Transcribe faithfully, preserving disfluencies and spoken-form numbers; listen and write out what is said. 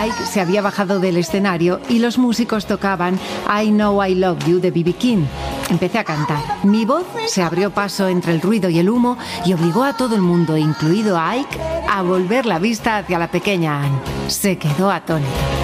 Ike se había bajado del escenario y los músicos tocaban I Know I Love You de B B King. Empecé a cantar. Mi voz se abrió paso entre el ruido y el humo y obligó a todo el mundo, incluido a Ike, a volver la vista hacia la pequeña Anne. Se quedó atónita.